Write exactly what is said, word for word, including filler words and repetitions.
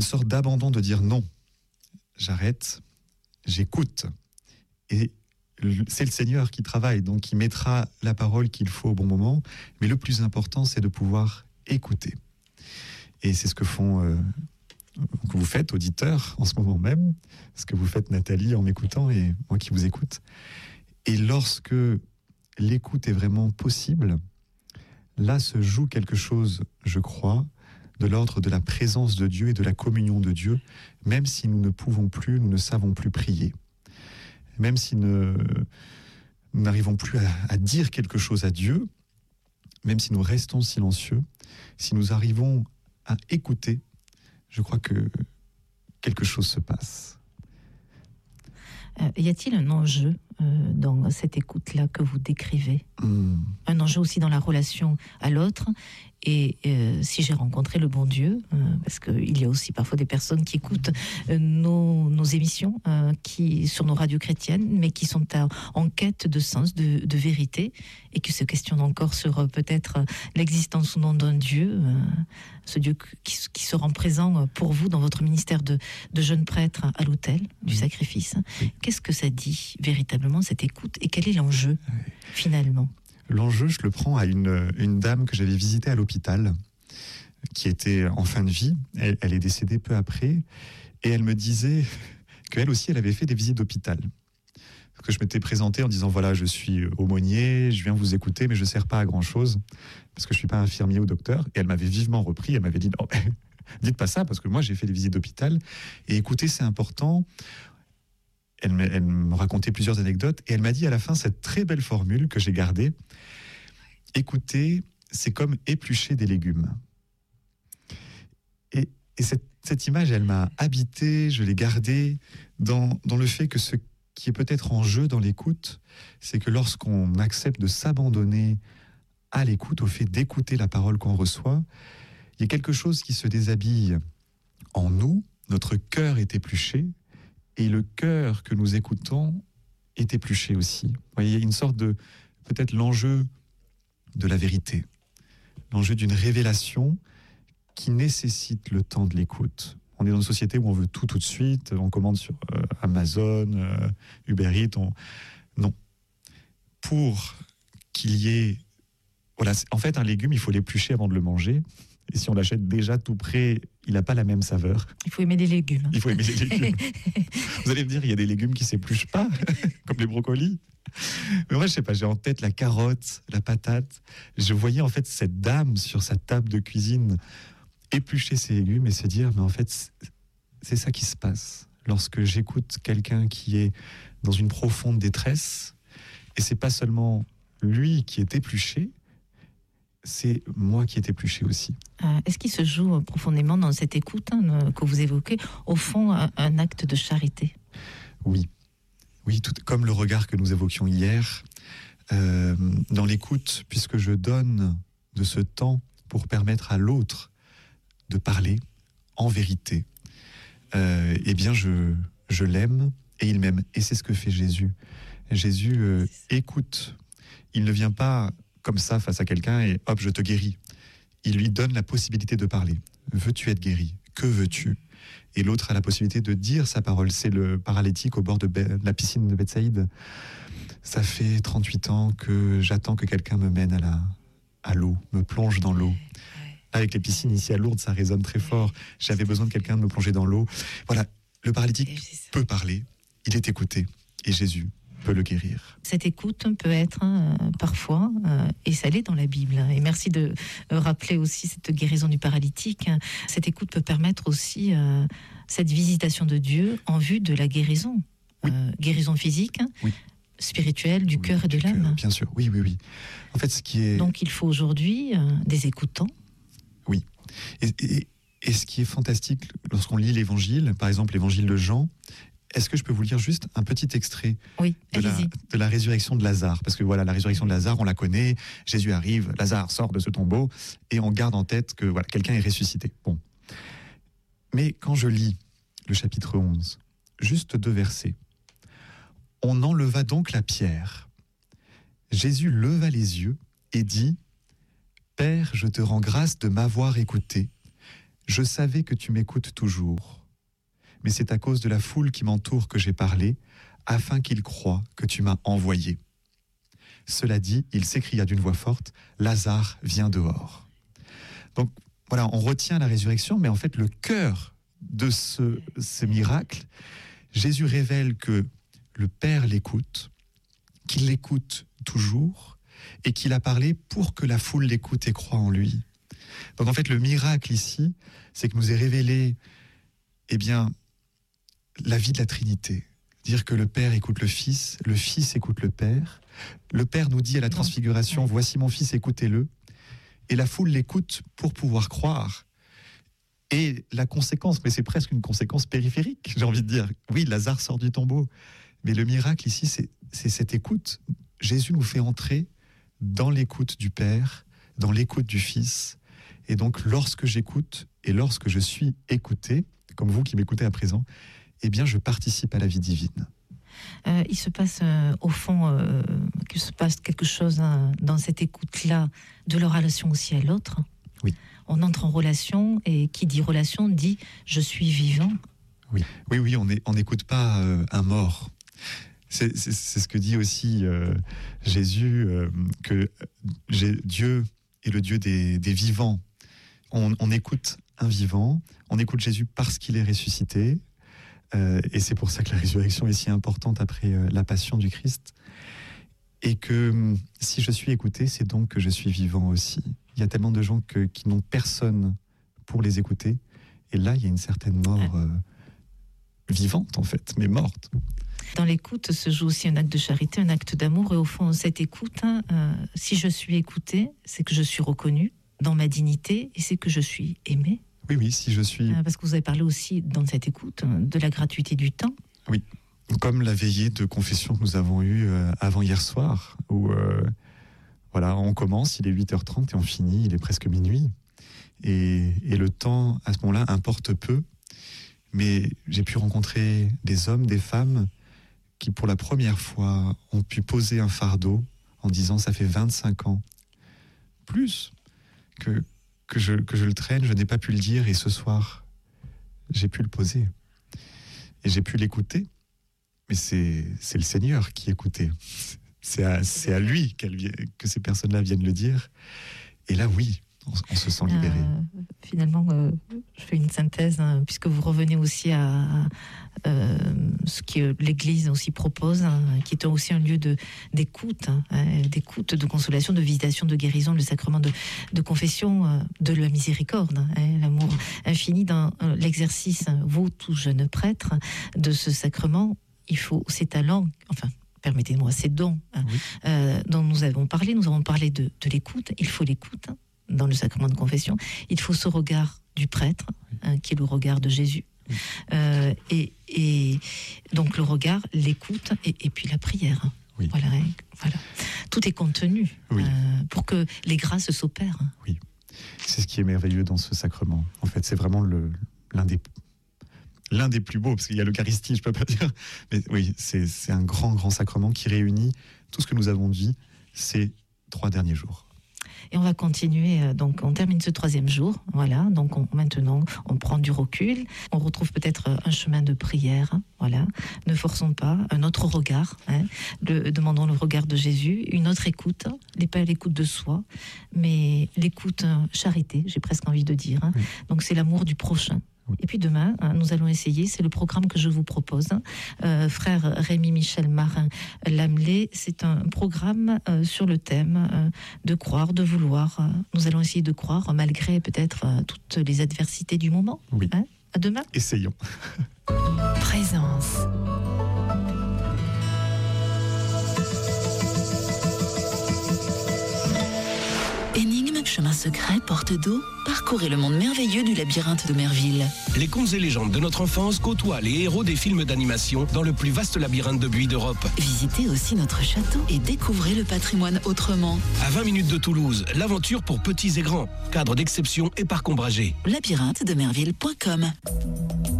Une sorte d'abandon de dire non, j'arrête, j'écoute. Et c'est le Seigneur qui travaille, donc il mettra la parole qu'il faut au bon moment. Mais le plus important, c'est de pouvoir écouter. Et c'est ce que font, euh, que vous faites, auditeurs, en ce moment même. Ce que vous faites, Nathalie, en m'écoutant et moi qui vous écoute. Et lorsque l'écoute est vraiment possible, là se joue quelque chose, je crois, de l'ordre de la présence de Dieu et de la communion de Dieu, même si nous ne pouvons plus, nous ne savons plus prier. Même si ne, nous n'arrivons plus à, à dire quelque chose à Dieu, même si nous restons silencieux, si nous arrivons à écouter, je crois que quelque chose se passe. Euh, y a-t-il un enjeu euh, dans cette écoute-là que vous décrivez ? mmh. Un enjeu aussi dans la relation à l'autre. Et euh, si j'ai rencontré le bon Dieu, euh, parce qu'il y a aussi parfois des personnes qui écoutent euh, nos, nos émissions euh, qui, sur nos radios chrétiennes, mais qui sont à, en quête de sens, de, de vérité, et qui se questionnent encore sur euh, peut-être l'existence ou non d'un Dieu, euh, ce Dieu qui, qui se rend présent pour vous dans votre ministère de, de jeune prêtre à l'autel du sacrifice. Qu'est-ce que ça dit véritablement, cette écoute, et quel est l'enjeu finalement ? L'enjeu, je le prends à une, une dame que j'avais visitée à l'hôpital, qui était en fin de vie. Elle, elle est décédée peu après. Et elle me disait qu'elle aussi, elle avait fait des visites d'hôpital. Parce que je m'étais présenté en disant, voilà, je suis aumônier, je viens vous écouter, mais je ne sers pas à grand-chose, parce que je ne suis pas infirmier ou docteur. Et elle m'avait vivement repris. Elle m'avait dit, non, dites pas ça, parce que moi, j'ai fait des visites d'hôpital. Et écouter, c'est important. Elle me, elle me racontait plusieurs anecdotes et elle m'a dit à la fin cette très belle formule que j'ai gardée. Écouter, c'est comme éplucher des légumes. Et, et cette, cette image, elle m'a habité, je l'ai gardée dans, dans le fait que ce qui est peut-être en jeu dans l'écoute, c'est que lorsqu'on accepte de s'abandonner à l'écoute, au fait d'écouter la parole qu'on reçoit, il y a quelque chose qui se déshabille en nous, notre cœur est épluché, et le cœur que nous écoutons est épluché aussi. Vous voyez, il y a une sorte de, peut-être l'enjeu de la vérité, l'enjeu d'une révélation qui nécessite le temps de l'écoute. On est dans une société où on veut tout tout de suite, on commande sur euh, Amazon, euh, Uber Eats, on... non. Pour qu'il y ait... Voilà, en fait, un légume, il faut l'éplucher avant de le manger. Et si on l'achète déjà tout prêt, il n'a pas la même saveur. Il faut aimer les légumes. Il faut aimer les légumes. Vous allez me dire, il y a des légumes qui ne s'épluchent pas, comme les brocolis. Mais moi, je ne sais pas, j'ai en tête la carotte, la patate. Je voyais en fait cette dame sur sa table de cuisine éplucher ses légumes et se dire, mais en fait, c'est ça qui se passe. Lorsque j'écoute quelqu'un qui est dans une profonde détresse, et c'est pas seulement lui qui est épluché, c'est moi qui est épluché aussi. Euh, est-ce qu'il se joue profondément dans cette écoute hein, que vous évoquez, au fond, un, un acte de charité ? Oui, oui, tout, comme le regard que nous évoquions hier, euh, dans l'écoute, puisque je donne de ce temps pour permettre à l'autre de parler en vérité, euh, eh bien je, je l'aime et il m'aime. Et c'est ce que fait Jésus. Jésus euh, écoute. Il ne vient pas comme ça face à quelqu'un et hop, je te guéris. Il lui donne la possibilité de parler. Veux-tu être guéri ? Que veux-tu ? Et l'autre a la possibilité de dire sa parole. C'est le paralytique au bord de, Be- de la piscine de Bethsaïde. Ça fait trente-huit ans que j'attends que quelqu'un me mène à, la, à l'eau, me plonge dans l'eau. Avec les piscines ici à Lourdes, ça résonne très fort. J'avais besoin de quelqu'un de me plonger dans l'eau. Voilà, le paralytique peut parler, il est écouté, et Jésus peut le guérir. Cette écoute peut être euh, parfois, euh, et ça l'est dans la Bible, et merci de euh, rappeler aussi cette guérison du paralytique, cette écoute peut permettre aussi euh, cette visitation de Dieu en vue de la guérison, oui. euh, guérison physique, oui. spirituelle, du oui, cœur et de l'âme. Cœur, bien sûr, oui, oui, oui. En fait, ce qui est... Donc il faut aujourd'hui euh, des écoutants. Oui, et, et, et ce qui est fantastique, lorsqu'on lit l'évangile, par exemple l'évangile de Jean, est-ce que je peux vous lire juste un petit extrait oui, de, la, de la résurrection de Lazare ? Parce que voilà, la résurrection de Lazare, on la connaît, Jésus arrive, Lazare sort de ce tombeau, et on garde en tête que voilà, quelqu'un est ressuscité. Bon. Mais quand je lis le chapitre onze, juste deux versets, on enleva donc la pierre. Jésus leva les yeux et dit « Père, je te rends grâce de m'avoir écouté. Je savais que tu m'écoutes toujours, mais c'est à cause de la foule qui m'entoure que j'ai parlé, afin qu'ils croient que tu m'as envoyé. Cela dit, il s'écria d'une voix forte, Lazare, viens dehors. Donc voilà, on retient la résurrection, mais en fait le cœur de ce, ce miracle, Jésus révèle que le Père l'écoute, qu'il l'écoute toujours, et qu'il a parlé pour que la foule l'écoute et croit en lui. Donc en fait, le miracle ici, c'est que nous est révélé, eh bien, la vie de la Trinité. Dire que le Père écoute le Fils, le Fils écoute le Père. Le Père nous dit à la Transfiguration, voici mon Fils, écoutez-le. Et la foule l'écoute pour pouvoir croire. Et la conséquence, mais c'est presque une conséquence périphérique, j'ai envie de dire. Oui, Lazare sort du tombeau. Mais le miracle ici, c'est, c'est cette écoute. Jésus nous fait entrer dans l'écoute du Père, dans l'écoute du Fils. Et donc, lorsque j'écoute et lorsque je suis écouté, comme vous qui m'écoutez à présent, eh bien, je participe à la vie divine. Euh, il se passe, euh, au fond, euh, qu'il se passe quelque chose hein, dans cette écoute-là de leur relation aussi à l'autre. Oui. On entre en relation, et qui dit relation dit « je suis vivant ». Oui, oui, oui, on n'écoute pas euh, un mort. C'est, c'est, c'est ce que dit aussi euh, Jésus, euh, que j'ai, Dieu est le Dieu des, des vivants. On, on écoute un vivant, on écoute Jésus parce qu'il est ressuscité, euh, et c'est pour ça que la résurrection est si importante après euh, la passion du Christ. Et que si je suis écouté, c'est donc que je suis vivant aussi. Il y a tellement de gens que, qui n'ont personne pour les écouter, et là, il y a une certaine mort euh, vivante, en fait, mais morte. Dans l'écoute se joue aussi un acte de charité, un acte d'amour, et au fond, cette écoute, hein, euh, si je suis écouté, c'est que je suis reconnu dans ma dignité, et c'est que je suis aimé. Oui, oui, si je suis... Euh, parce que vous avez parlé aussi, dans cette écoute, de la gratuité du temps. Oui, comme la veillée de confession que nous avons eue euh, avant hier soir, où euh, voilà, on commence, il est huit heures trente, et on finit, il est presque minuit. Et, et le temps, à ce moment-là, importe peu. Mais j'ai pu rencontrer des hommes, des femmes, qui pour la première fois ont pu poser un fardeau en disant ça fait vingt-cinq ans, plus que, que, je, que je le traîne, je n'ai pas pu le dire, et ce soir, j'ai pu le poser. Et j'ai pu l'écouter, mais c'est, c'est le Seigneur qui écoutait. C'est à, c'est à lui qu'elle, que ces personnes-là viennent le dire. Et là, oui, on, on se sent libéré. Euh, finalement, euh, je fais une synthèse, hein, puisque vous revenez aussi à euh, ce que l'Église aussi propose, hein, qui est aussi un lieu de, d'écoute, hein, d'écoute, de consolation, de visitation, de guérison, le sacrement de, de confession, euh, de la miséricorde, hein, l'amour infini dans euh, l'exercice, hein, vous, tout jeune prêtre, de ce sacrement. Il faut ces talents, enfin, permettez-moi, ces dons hein, oui. euh, dont nous avons parlé. Nous avons parlé de, de l'écoute. Il faut l'écoute hein, dans le sacrement de confession. Il faut ce regard du prêtre, oui. hein, qui est le regard de Jésus. Oui. Euh, et, et donc le regard, l'écoute et, et puis la prière. Oui. Voilà, voilà. Tout est contenu oui. euh, pour que les grâces s'opèrent. Oui, c'est ce qui est merveilleux dans ce sacrement. En fait, c'est vraiment le, l'un des L'un des plus beaux, parce qu'il y a l'Eucharistie, je ne peux pas dire. Mais oui, c'est, c'est un grand, grand sacrement qui réunit tout ce que nous avons dit ces trois derniers jours. Et on va continuer, donc on termine ce troisième jour, voilà, donc on, maintenant on prend du recul, on retrouve peut-être un chemin de prière, voilà, ne forçons pas, un autre regard, hein, le, demandons le regard de Jésus, une autre écoute, n'est pas l'écoute de soi, mais l'écoute charité, j'ai presque envie de dire, hein, oui. Donc c'est l'amour du prochain. Et puis demain, hein, nous allons essayer, c'est le programme que je vous propose, euh, frère Rémi Michel Marin Lamelé, c'est un programme euh, sur le thème euh, de croire, de vouloir. Euh, nous allons essayer de croire malgré peut-être euh, toutes les adversités du moment. Oui. Hein, à demain. Essayons. Présence. Énigme, chemin secret, porte d'eau, parcourez le monde merveilleux du labyrinthe de Merville. Les contes et légendes de notre enfance côtoient les héros des films d'animation dans le plus vaste labyrinthe de buis d'Europe. Visitez aussi notre château et découvrez le patrimoine autrement. À vingt minutes de Toulouse, l'aventure pour petits et grands. Cadre d'exception et parc ombragé. labyrinthe de merville point com